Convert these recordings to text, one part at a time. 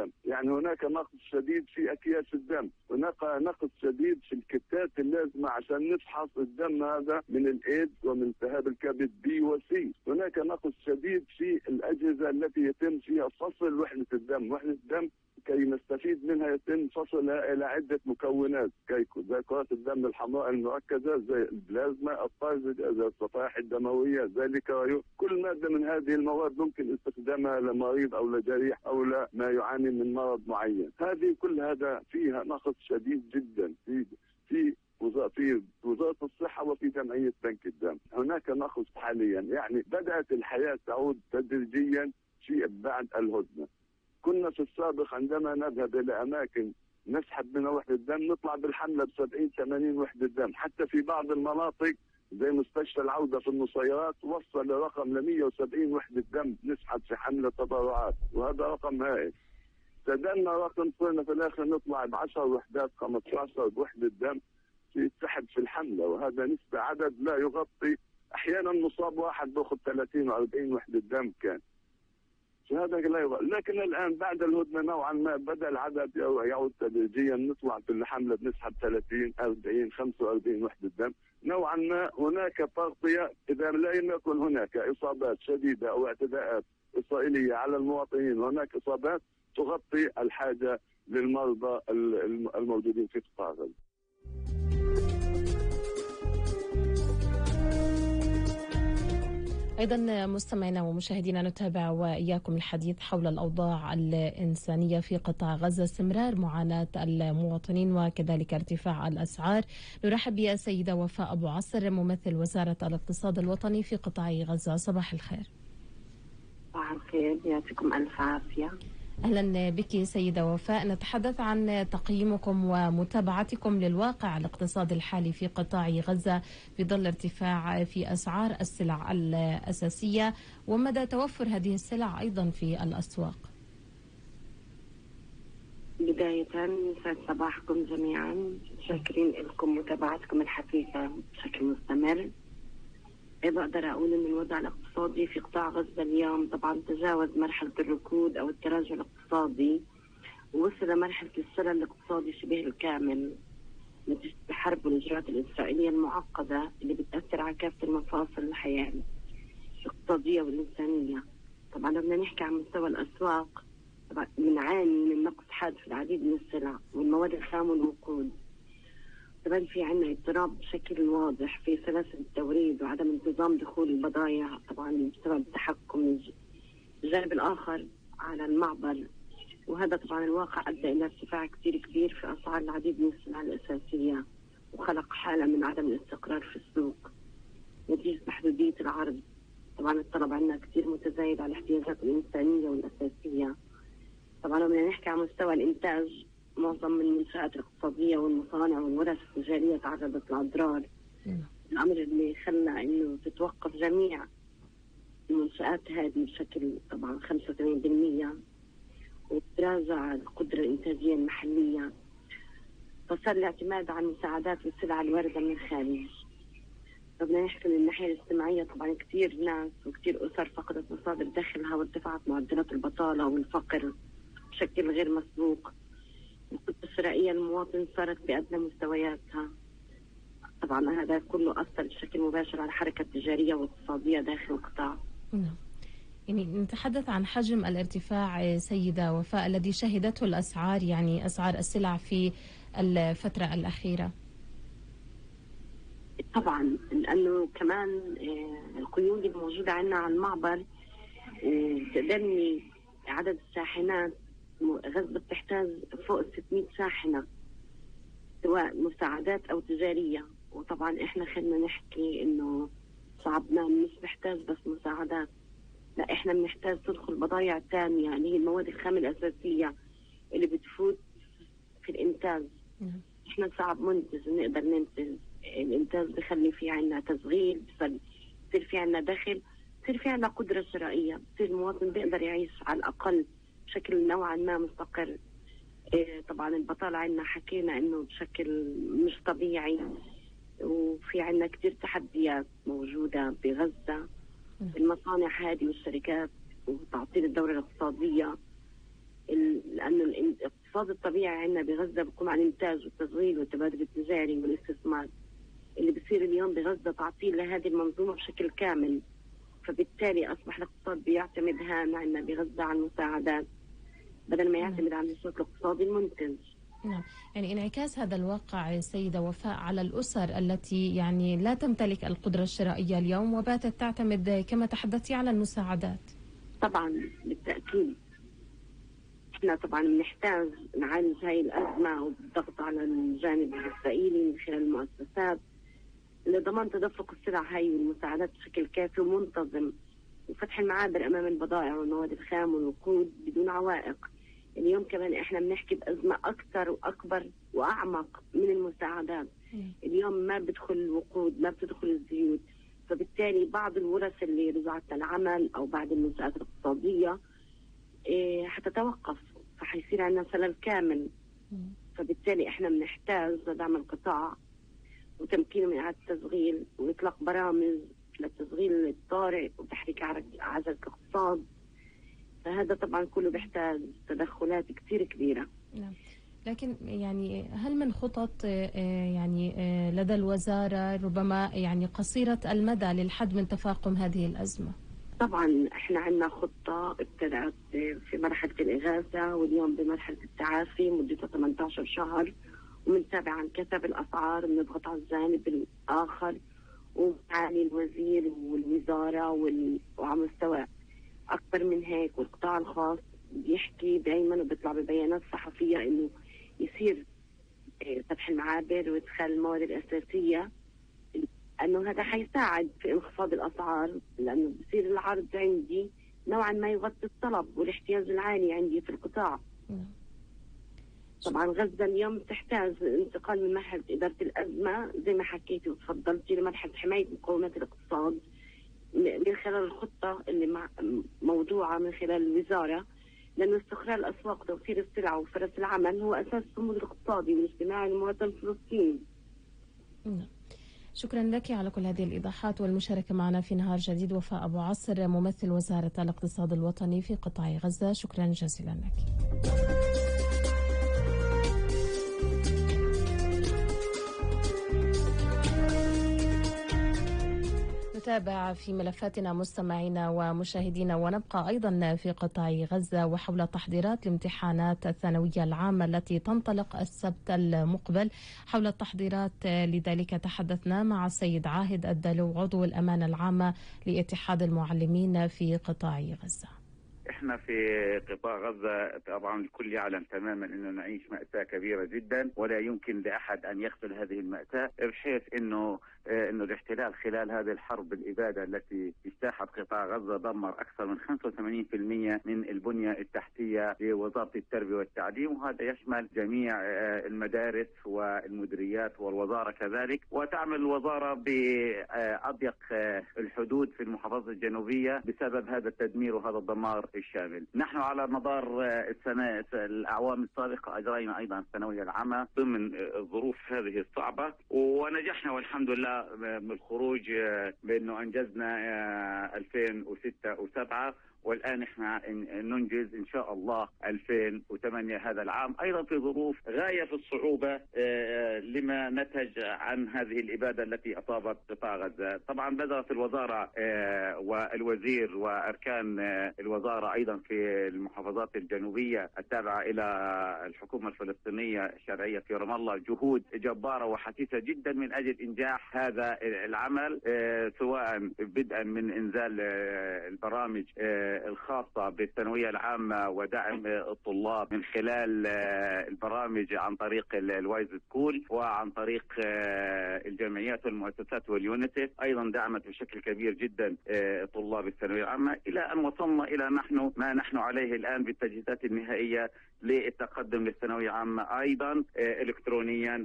الدم، يعني هناك نقص شديد في أكياس الدم، هناك نقص شديد في الكتات اللازمة عشان نفحص الدم هذا من الإيدز ومن التهاب الكبد بي وسي، هناك نقص شديد في الأجهزة التي يتم فيها فصل وحدة الدم، وحدة الدم كي نستفيد منها يتم فصلها إلى عدة مكونات زي كرات الدم الحمراء المركزة، زي البلازما الطازجة، زي الصفائح الدموية، زي الكرايو. كل مادة من هذه المواد ممكن استخدامها لمريض أو لجريح أو لما يعاني من مرض معين. هذه كل هذا فيها نقص شديد جدا في وزارة الصحة وفي جمعية بنك الدم. هناك نقص حاليا، يعني بدأت الحياة تعود تدريجيا في بعد الهدنة. كنا في السابق عندما نذهب إلى أماكن نسحب منها وحدة دم نطلع بالحملة ب70-80 وحدة دم، حتى في بعض المناطق زي مستشفى العودة في النصيرات وصل رقم ل 170 وحدة دم نسحب في حملة تبرعات، وهذا رقم هائل. سدلنا رقم صرنا في الآخر نطلع ب10 وحدات 15 وحدة دم يتسحب في الحملة، وهذا نسبة عدد لا يغطي. أحيانا مصاب واحد باخذ 30 و40 وحدة دم كان، هذا لا يغطي. لكن الآن بعد الهدنة نوعا ما بدأ العدد يعود تدريجيا، نطلع في الحملة بنسحب 30 40 45 وحدة دم. نوعا ما هناك تغطية إذا لم يكن هناك إصابات شديدة أو اعتداءات إسرائيلية على المواطنين، وهناك إصابات تغطي الحاجة للمرضى الموجودين في قطاع غزة. أيضا مستمعينا ومشاهدينا نتابع وإياكم الحديث حول الأوضاع الإنسانية في قطاع غزة، استمرار معاناة المواطنين وكذلك ارتفاع الأسعار. نرحب بالسيدة وفاء أبو عصر ممثل وزارة الاقتصاد الوطني في قطاع غزة. صباح الخير. صباح الخير، يعطيكم ألف عافية. أهلا بك سيدة وفاء. نتحدث عن تقييمكم ومتابعتكم للواقع الاقتصادي الحالي في قطاع غزة في ظل ارتفاع في أسعار السلع الأساسية ومدى توفر هذه السلع أيضا في الأسواق. بداية يسعد صباحكم جميعا، شاكرين لكم متابعتكم الحثيثة بشكل مستمر. بقدر أقول أن الوضع الاقتصادي في قطاع غزة اليوم طبعا تجاوز مرحلة الركود أو التراجع الاقتصادي ووصل لمرحلة الشلل الاقتصادي شبه الكامل نتيجة الحرب والإجراءات الإسرائيلية المعقدة اللي بتأثر على كافة المفاصل الحياة الاقتصادية والإنسانية. طبعا لما نحكي عن مستوى الأسواق طبعا بنعاني من نقص حاد في العديد من السلع والمواد الخام والوقود. طبعا في عنا اضطراب بشكل واضح في سلاسل التوريد وعدم انتظام دخول البضائع طبعا بسبب تحكم الجانب الآخر على المعبر، وهذا طبعا الواقع أدى إلى ارتفاع كثير كبير في أسعار العديد من السلع الأساسية وخلق حالة من عدم الاستقرار في السوق نتيجة محدودية العرض. طبعا الطلب عندنا كثير متزايد على الاحتياجات الإنسانية والأساسية. طبعا لما نحكي عن مستوى الإنتاج معظم من المنشآت الاقتصادية والمصانع والورش التجارية تعرضت لأضرار، الأمر اللي خلى إنه تتوقف جميع المنشآت هذه بشكل طبعا 85%، وتراجع القدرة الإنتاجية المحلية، فصار الاعتماد على المساعدات والسلع الواردة من الخارج. بدنا نحكي من الناحية الاجتماعية طبعا كثير ناس وكثير أسر فقدت مصادر دخلها وارتفعت معدلات البطالة والفقر بشكل غير مسبوق. القدرة الشرائية المواطن صارت بأدنى مستوياتها. طبعا هذا كله أثر بشكل مباشر على الحركة التجارية والاقتصادية داخل القطاع. يعني نتحدث عن حجم الارتفاع سيدة وفاء الذي شهدته الأسعار، يعني أسعار السلع في الفترة الأخيرة. طبعا لأنه كمان القيود الموجودة عندنا على المعبر تقدرني عدد الشاحنات غزة بتحتاج فوق 600 شاحنة سواء مساعدات أو تجارية. وطبعا إحنا خلينا نحكي إنه شعبنا مش بحتاج بس مساعدات، لا إحنا بنحتاج تدخل بضائع تانية اللي هي المواد الخام الأساسية اللي بتفوت في الإنتاج. إحنا شعب منتج نقدر ننتج، الإنتاج بخلي في عنا تشغيل، بصير في عنا دخل، بصير في عنا قدرة شرائية، بصير المواطن بيقدر يعيش على الأقل بشكل نوعا ما مستقر. طبعا البطالة عندنا حكينا إنه بشكل مش طبيعي، وفي عنا كتير تحديات موجودة بغزة. المصانع هذه والشركات وتعطيل الدورة الاقتصادية لأن الاقتصاد الطبيعي عندنا بغزة بقوم على الإنتاج والتصغير والتبادل التجاري والاستثمار. اللي بصير اليوم بغزة تعطيل لهذه المنظومة بشكل كامل، فبالتالي أصبح الاقتصاد بيعتمد هان عندنا بغزة على المساعدات بدل ما يعتمد على النشاط الاقتصادي المنتج. نعم، يعني انعكاس هذا الواقع سيدة وفاء على الأسر التي يعني لا تمتلك القدرة الشرائية اليوم وباتت تعتمد كما تحدثتي على المساعدات. طبعا بالتأكيد احنا طبعا بنحتاج نعالج هاي الأزمة وبالضغط على الجانب الإسرائيلي من خلال المؤسسات لضمان تدفق السلع هاي والمساعدات بشكل كافي ومنتظم، وفتح المعابر أمام البضائع والمواد الخام والوقود بدون عوائق. اليوم كمان احنا بنحكي بأزمة أكثر وأكبر وأعمق من المساعدات. اليوم ما بدخل الوقود، ما بتدخل الزيوت، فبالتالي بعض الورش اللي رجعت للعمل أو بعض المنشآت الاقتصادية حتتوقف، فحيصير عندنا شلل كامل. فبالتالي احنا بنحتاج لدعم القطاع وتمكينه من إعادة التشغيل وإطلاق برامج للتشغيل الطارئ وتحريك عجلة الاقتصاد. فهذا طبعا كله بيحتاج تدخلات كثير كبيرة. نعم، لكن يعني هل من خطط يعني لدى الوزارة ربما يعني قصيرة المدى للحد من تفاقم هذه الأزمة؟ طبعا احنا عندنا خطة ابتدأت في مرحلة الإغاثة واليوم بمرحلة التعافي مدتها 18 شهر، ومنتابع عن كثب الأسعار، بنضغط على الجانب الآخر ومعالي الوزير والوزارة وعلى مستوى أكبر من هيك. والقطاع الخاص بيحكي دائما وبيطلع ببيانات صحفية إنه يصير فتح المعابر وإدخال المواد الأساسية، أنه هذا حيساعد في انخفاض الأسعار، لأنه بصير العرض عندي نوعا ما يغطي الطلب والاحتياج العالي عندي في القطاع. طبعا غزة اليوم تحتاج انتقال من مرحلة إدارة الأزمة زي ما حكيتي وتفضلتي لمرحلة حماية مقومات الاقتصاد من خلال الخطة اللي موضوعة من خلال الوزارة، لأنه استقرار الأسواق وتوفير السلع وفرص العمل هو أساس الصمود الاقتصادي والاجتماعي للمواطن الفلسطيني. شكرا لك على كل هذه الإيضاحات والمشاركة معنا في نهار جديد. وفاء أبو عصر ممثل وزارة الاقتصاد الوطني في قطاع غزة، شكرا جزيلا لك. نتابع في ملفاتنا مستمعينا ومشاهدينا ونبقى أيضا في قطاع غزة وحول تحضيرات الامتحانات الثانوية العامة التي تنطلق السبت المقبل. حول التحضيرات لذلك تحدثنا مع السيد عاهد الدلو عضو الأمانة العامة لاتحاد المعلمين في قطاع غزة. احنا في قطاع غزة طبعا الكل يعلم تماما انه نعيش مأساة كبيرة جدا، ولا يمكن لاحد ان يغفل هذه المأساة، بحيث انه الاحتلال خلال هذه الحرب الإبادة التي اجتاحت قطاع غزة دمر اكثر من 85% من البنية التحتية لوزارة التربية والتعليم، وهذا يشمل جميع المدارس والمديريات والوزارة كذلك. وتعمل الوزارة بأضيق الحدود في المحافظات الجنوبية بسبب هذا التدمير وهذا الدمار الشامل. نحن على مدار الأعوام السابقة أجرينا أيضا الثانوية العامة ضمن الظروف هذه الصعبة، ونجحنا والحمد لله بالخروج بأنه أنجزنا 2006 و7، والآن احنا ننجز إن شاء الله 2008 هذا العام، أيضا في ظروف غاية في الصعوبة لما نتج عن هذه الإبادة التي أصابت قطاع غزة. طبعا بدأت الوزارة والوزير وأركان الوزارة أيضا في المحافظات الجنوبية التابعة إلى الحكومة الفلسطينية الشرعية في رام الله جهود جبارة وحثيثة جدا من أجل إنجاح هذا العمل، سواء بدءا من إنزال البرامج الخاصة بالثانوية العامة ودعم الطلاب من خلال البرامج عن طريق الوايز سكول وعن طريق الجمعيات والمؤسسات واليونيسف، أيضا دعمت بشكل كبير جدا طلاب الثانوية العامة، إلى أن وصلنا إلى ما نحن عليه الآن بالتجهيزات النهائية للتقدم للثانوية العامة أيضا إلكترونيا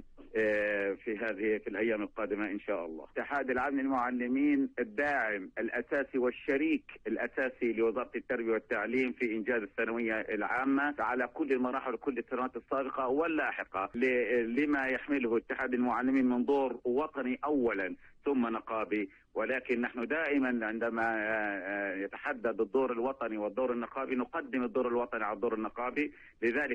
في الأيام القادمة إن شاء الله. اتحاد العام للمعلمين الداعم الأساسي والشريك الأساسي لوزارة التربية والتعليم في إنجاز الثانوية العامة على كل المراحل وكل السنوات السابقة واللاحقة لما يحمله اتحاد المعلمين من دور وطني أولا ثم نقابي. ولكن نحن دائما عندما يتحدد الدور الوطني والدور النقابي نقدم الدور الوطني على الدور النقابي، لذلك